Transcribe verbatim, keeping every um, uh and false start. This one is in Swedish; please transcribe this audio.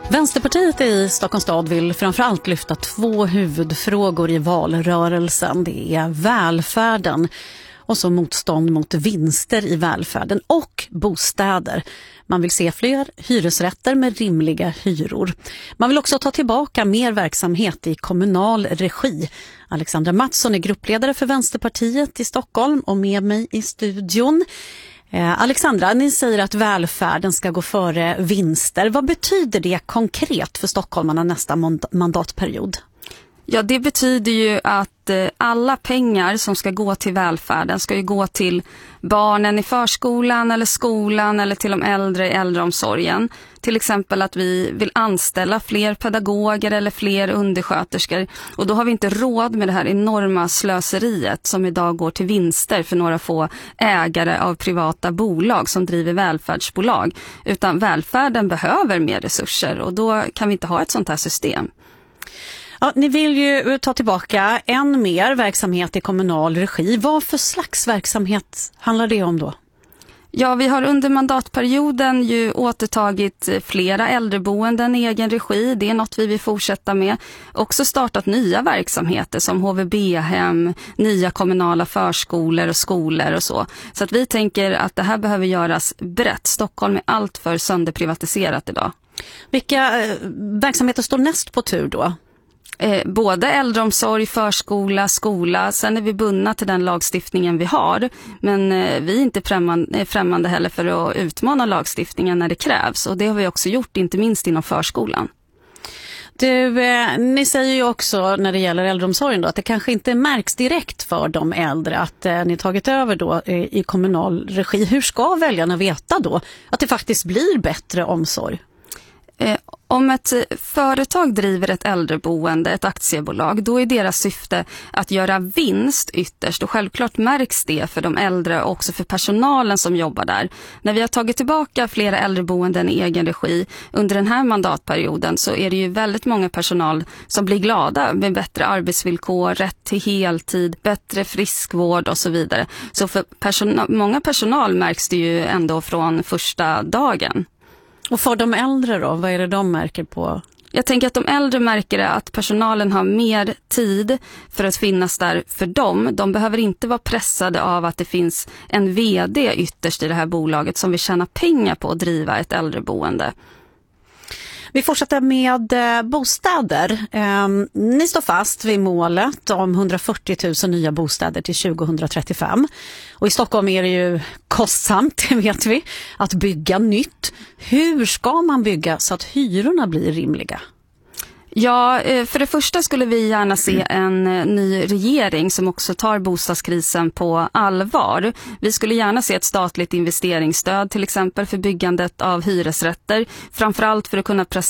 Vänsterpartiet i Stockholms stad vill framförallt lyfta två huvudfrågor i valrörelsen. Det är välfärden och så motstånd mot vinster i välfärden och bostäder. Man vill se fler hyresrätter med rimliga hyror. Man vill också ta tillbaka mer verksamhet i kommunal regi. Alexandra Mattsson är gruppledare för Vänsterpartiet i Stockholm och med mig i studion. Eh, Alexandra, ni säger att välfärden ska gå före vinster. Vad betyder det konkret för stockholmarna nästa mandatperiod? Ja, det betyder ju att eh, alla pengar som ska gå till välfärden ska ju gå till barnen i förskolan eller skolan eller till de äldre i äldreomsorgen. Till exempel att vi vill anställa fler pedagoger eller fler undersköterskor. Och då har vi inte råd med det här enorma slöseriet som idag går till vinster för några få ägare av privata bolag som driver välfärdsbolag. Utan välfärden behöver mer resurser och då kan vi inte ha ett sånt här system. Ja, ni vill ju ta tillbaka än mer verksamhet i kommunal regi. Vad för slags verksamhet handlar det om då? Ja, vi har under mandatperioden ju återtagit flera äldreboenden i egen regi. Det är något vi vill fortsätta med. Också startat nya verksamheter som H V B-hem, nya kommunala förskolor och skolor och så. Så att vi tänker att det här behöver göras brett. Stockholm är allt för sönderprivatiserat idag. Vilka eh, verksamheter står näst på tur då? Eh, både äldreomsorg, förskola, skola. Sen är vi bundna till den lagstiftningen vi har. Men eh, vi är inte främmande, främmande heller för att utmana lagstiftningen när det krävs. Och det har vi också gjort, inte minst inom förskolan. Du, eh, ni säger ju också när det gäller äldreomsorgen då, att det kanske inte märks direkt för de äldre att eh, ni tagit över då eh, i kommunal regi. Hur ska väljarna veta då att det faktiskt blir bättre omsorg? Eh, om ett företag driver ett äldreboende, ett aktiebolag, då är deras syfte att göra vinst ytterst och självklart märks det för de äldre och också för personalen som jobbar där. När vi har tagit tillbaka flera äldreboenden i egen regi under den här mandatperioden så är det ju väldigt många personal som blir glada med bättre arbetsvillkor, rätt till heltid, bättre friskvård och så vidare. Så för person- många personal märks det ju ändå från första dagen. Och för de äldre då, vad är det de märker på? Jag tänker att de äldre märker att personalen har mer tid för att finnas där för dem. De behöver inte vara pressade av att det finns en vd ytterst i det här bolaget som vill tjäna pengar på att driva ett äldreboende. Vi fortsätter med bostäder. Eh, ni står fast vid målet om hundrafyrtio tusen nya bostäder till tjugohundratrettiofem. Och i Stockholm är det ju kostsamt, det vet vi, att bygga nytt. Hur ska man bygga så att hyrorna blir rimliga? Ja, för det första skulle vi gärna se en ny regering som också tar bostadskrisen på allvar. Vi skulle gärna se ett statligt investeringsstöd till exempel för byggandet av hyresrätter, framförallt för att kunna